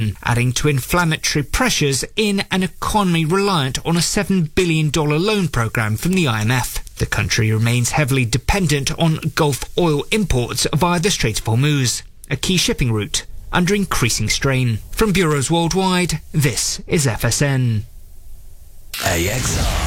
Iran, adding to inflammatory pressures in an economy reliant on a $7 billion loan program from the IMF. The country remains heavily dependent on Gulf oil imports via the Strait of Hormuz, a key shipping route, under increasing strain. From bureaus worldwide, this is FSN. AXR.